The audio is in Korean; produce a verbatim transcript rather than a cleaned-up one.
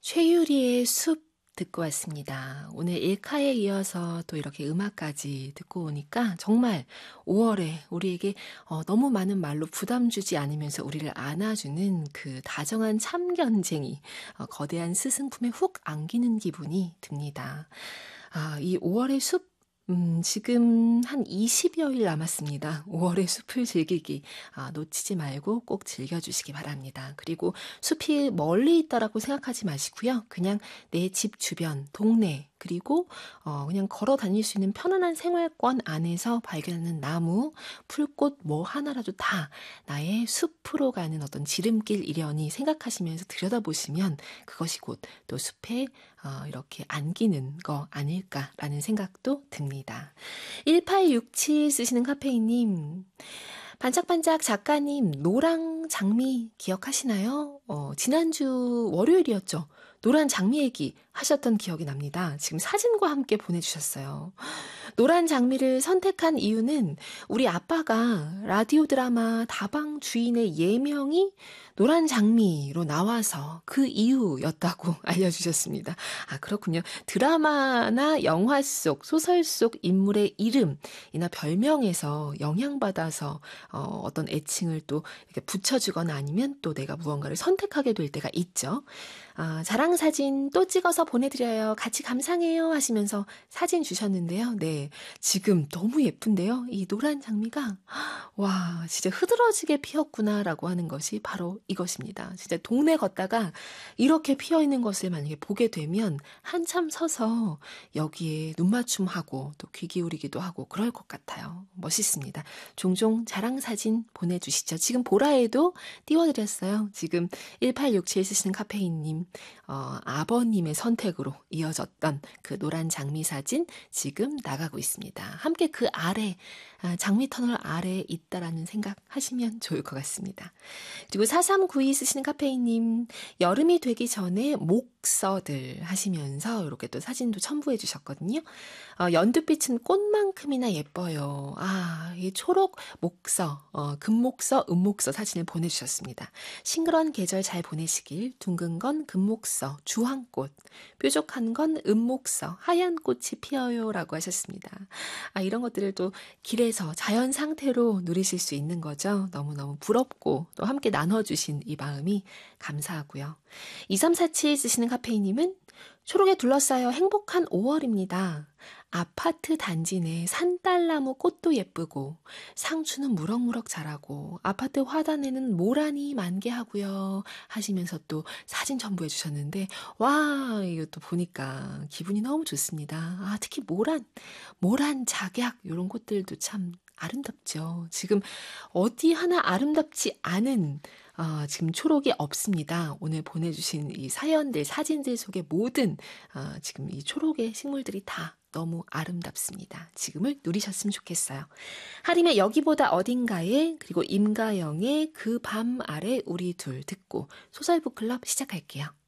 최유리의 숲 듣고 왔습니다. 오늘 일카에 이어서 또 이렇게 음악까지 듣고 오니까 정말 오월에 우리에게 어, 너무 많은 말로 부담 주지 않으면서 우리를 안아주는 그 다정한 참견쟁이, 어, 거대한 스승품에 훅 안기는 기분이 듭니다. 아, 이 오월의 숲 음, 지금 한 이십여일 남았습니다. 오월의 숲을 즐기기, 아, 놓치지 말고 꼭 즐겨주시기 바랍니다. 그리고 숲이 멀리 있다라고 생각하지 마시고요. 그냥 내 집 주변, 동네, 그리고 어, 그냥 걸어 다닐 수 있는 편안한 생활권 안에서 발견하는 나무, 풀꽃 뭐 하나라도 다 나의 숲으로 가는 어떤 지름길이려니 생각하시면서 들여다보시면 그것이 곧 또 숲에 어, 이렇게 안기는 거 아닐까라는 생각도 듭니다. 일팔육칠 쓰시는 카페인님, 반짝반짝 작가님, 노랑 장미 기억하시나요? 어, 지난주 월요일이었죠. 노란 장미 얘기 하셨던 기억이 납니다. 지금 사진과 함께 보내주셨어요. 노란 장미를 선택한 이유는 우리 아빠가 라디오 드라마 다방 주인의 예명이 노란 장미로 나와서 그 이유였다고 알려주셨습니다. 아, 그렇군요. 드라마나 영화 속, 소설 속 인물의 이름이나 별명에서 영향받아서 어, 어떤 애칭을 또 이렇게 붙여주거나 아니면 또 내가 무언가를 선택하게 될 때가 있죠. 아, 자랑 사진 또 찍어서 보내드려요. 같이 감상해요 하시면서 사진 주셨는데요. 네, 지금 너무 예쁜데요. 이 노란 장미가 와, 진짜 흐드러지게 피었구나라고 하는 것이 바로 이것입니다. 진짜 동네 걷다가 이렇게 피어있는 것을 만약에 보게 되면 한참 서서 여기에 눈맞춤하고 또 귀 기울이기도 하고 그럴 것 같아요. 멋있습니다. 종종 자랑 사진 보내주시죠. 지금 보라에도 띄워드렸어요. 지금 일팔육칠 쓰시는 카페인님, 어, 아버님의 선택으로 이어졌던 그 노란 장미 사진 지금 나가고 있습니다. 함께 그 아래, 아, 장미 터널 아래에 있다라는 생각 하시면 좋을 것 같습니다. 그리고 사삼구이 쓰시는 카페인님, 여름이 되기 전에 목서들 하시면서 이렇게 또 사진도 첨부해 주셨거든요. 어, 연두빛은 꽃만큼이나 예뻐요. 아, 이 초록 목서, 어, 금목서, 은목서 사진을 보내주셨습니다. 싱그러운 계절 잘 보내시길. 둥근 건 금목서, 주황꽃, 뾰족한 건 은목서, 하얀 꽃이 피어요 라고 하셨습니다. 아, 이런 것들을 또 길에서 자연 상태로 누리실 수 있는 거죠. 너무너무 부럽고 또 함께 나눠주신 이 마음이 감사하고요. 이삼사칠 쓰시는 카페이님은 초록에 둘러싸여 행복한 오월입니다. 아파트 단지 내 산딸나무 꽃도 예쁘고 상추는 무럭무럭 자라고 아파트 화단에는 모란이 만개하고요 하시면서 또 사진 첨부해 주셨는데 와, 이것도 보니까 기분이 너무 좋습니다. 아, 특히 모란, 모란, 작약 이런 꽃들도 참 아름답죠. 지금 어디 하나 아름답지 않은 어, 지금 초록이 없습니다. 오늘 보내주신 이 사연들, 사진들 속에 모든 어, 지금 이 초록의 식물들이 다 너무 아름답습니다. 지금을 누리셨으면 좋겠어요. 하림의 여기보다 어딘가에, 그리고 임가영의 그 밤 아래 우리 둘 듣고 소설북클럽 시작할게요.